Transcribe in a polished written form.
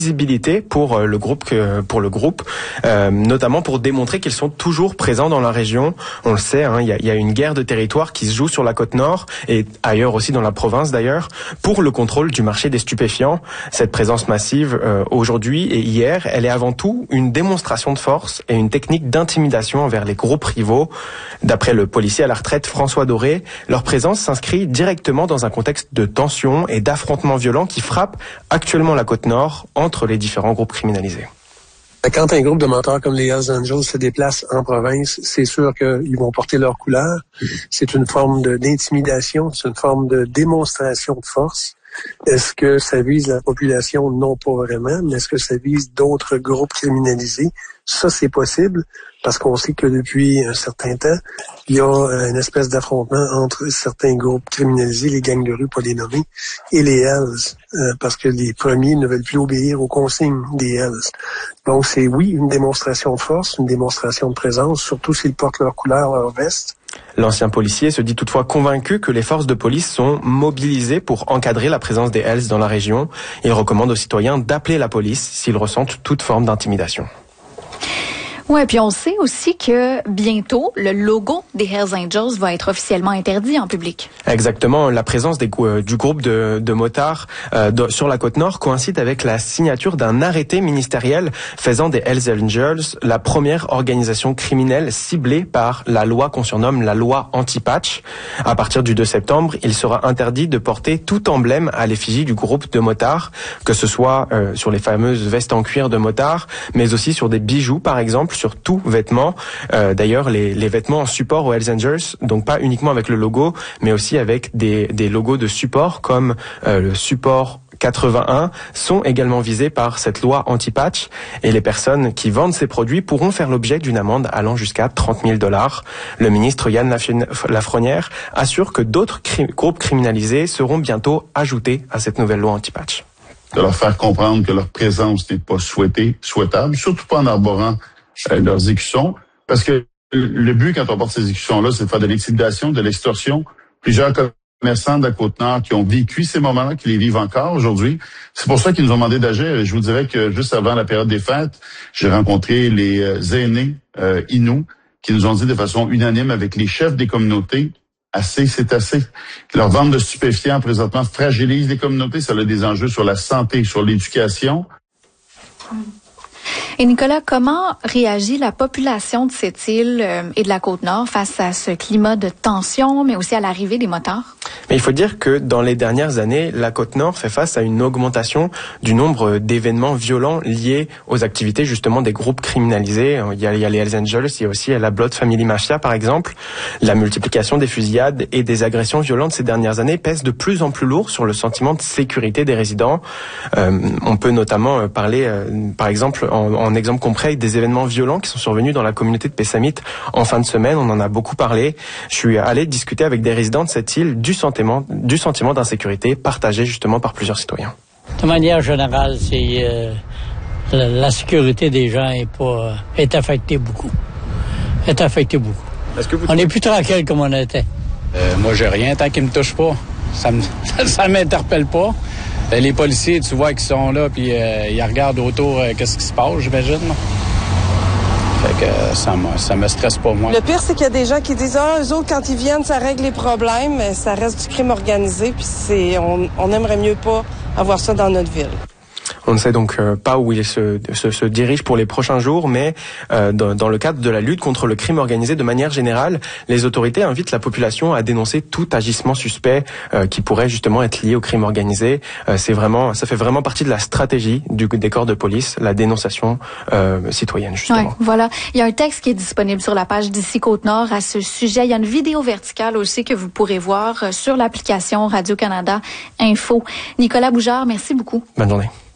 visibilité pour le groupe, notamment pour démontrer qu'ils sont toujours présents dans la région. On le sait, il y a une guerre de territoire qui se joue sur la côte nord et ailleurs aussi dans la province d'ailleurs pour le contrôle du marché des stupéfiants. Cette présence massive aujourd'hui et hier, elle est avant tout une démonstration de force et une technique d'intimidation envers les groupes rivaux. D'après le policier à la retraite François Doré, leur présence s'inscrit directement dans un contexte de tension et d'affrontements violents qui frappent actuellement la côte nord entre les différents groupes criminalisés. Quand un groupe de motards comme les Hells Angels se déplace en province, c'est sûr qu'ils vont porter leur couleur. C'est une forme d'intimidation, c'est une forme de démonstration de force. Est-ce que ça vise la population? Non, pas vraiment. Mais est-ce que ça vise d'autres groupes criminalisés? Ça, c'est possible parce qu'on sait que depuis un certain temps, il y a une espèce d'affrontement entre certains groupes criminalisés, les gangs de rue, pas les nommer, et les Hells, parce que les premiers ne veulent plus obéir aux consignes des Hells. Donc, c'est oui, une démonstration de force, une démonstration de présence, surtout s'ils portent leur couleur, leur veste. L'ancien policier se dit toutefois convaincu que les forces de police sont mobilisées pour encadrer la présence des Hells dans la région. Il recommande aux citoyens d'appeler la police s'ils ressentent toute forme d'intimidation. Ouais, puis on sait aussi que bientôt, le logo des Hells Angels va être officiellement interdit en public. Exactement. La présence du groupe de motards sur la côte nord coïncide avec la signature d'un arrêté ministériel faisant des Hells Angels la première organisation criminelle ciblée par la loi qu'on surnomme la loi anti-patch. À partir du 2 septembre, il sera interdit de porter tout emblème à l'effigie du groupe de motards, que ce soit sur les fameuses vestes en cuir de motards, mais aussi sur des bijoux, par exemple, sur tout vêtement. D'ailleurs, les vêtements en support aux Hells Angels, donc pas uniquement avec le logo, mais aussi avec des logos de support comme le support 81 sont également visés par cette loi anti-patch et les personnes qui vendent ces produits pourront faire l'objet d'une amende allant jusqu'à 30 000 $. Le ministre Yann Lafrenière assure que d'autres groupes criminalisés seront bientôt ajoutés à cette nouvelle loi anti-patch. De leur faire comprendre que leur présence n'est pas souhaitable, surtout pas en arborant leurs écussons, parce que le but quand on porte ces écussons-là, c'est de faire de l'intimidation, de l'extorsion. Plusieurs commerçants de la Côte-Nord qui ont vécu ces moments-là, qui les vivent encore aujourd'hui. C'est pour ça qu'ils nous ont demandé d'agir. Et je vous dirais que juste avant la période des fêtes, j'ai rencontré les aînés Innu qui nous ont dit de façon unanime avec les chefs des communautés, assez, c'est assez. Leur vente de stupéfiants présentement fragilise les communautés. Ça a des enjeux sur la santé, sur l'éducation. Et Nicolas, comment réagit la population de cette île et de la Côte-Nord face à ce climat de tension, mais aussi à l'arrivée des motards? Mais il faut dire que dans les dernières années, la Côte-Nord fait face à une augmentation du nombre d'événements violents liés aux activités justement des groupes criminalisés. Il y a les Hells Angels, il y a aussi la Blood Family Mafia par exemple. La multiplication des fusillades et des agressions violentes ces dernières années pèse de plus en plus lourd sur le sentiment de sécurité des résidents. On peut notamment parler, par exemple, en exemple concret, des événements violents qui sont survenus dans la communauté de Pessamit en fin de semaine. On en a beaucoup parlé. Je suis allé discuter avec des résidents de cette île du sentiment d'insécurité partagé justement par plusieurs citoyens. De manière générale, c'est la sécurité des gens est affectée beaucoup. On est plus tranquille comme on était. Moi, j'ai rien tant qu'ils me touchent pas. Ça m'interpelle pas. Les policiers, tu vois qu'ils sont là, puis ils regardent autour qu'est-ce qui se passe, j'imagine. Fait que ça me stresse pas, moi. Le pire, c'est qu'il y a des gens qui disent « eux autres, quand ils viennent, ça règle les problèmes. » Mais ça reste du crime organisé, puis on aimerait mieux pas avoir ça dans notre ville. On ne sait donc pas où il se dirige pour les prochains jours, mais dans le cadre de la lutte contre le crime organisé de manière générale, les autorités invitent la population à dénoncer tout agissement suspect qui pourrait justement être lié au crime organisé. Ça fait vraiment partie de la stratégie des corps de police, la dénonciation citoyenne justement. Ouais, voilà, il y a un texte qui est disponible sur la page d'ici Côte-Nord à ce sujet. Il y a une vidéo verticale aussi que vous pourrez voir sur l'application Radio-Canada Info. Nicolas Bougère, merci beaucoup. Bonne journée.